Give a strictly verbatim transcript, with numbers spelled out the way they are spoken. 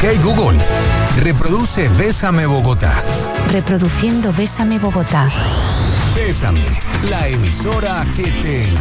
Ok, Google, reproduce Bésame Bogotá. Reproduciendo Bésame Bogotá. Bésame, la emisora que te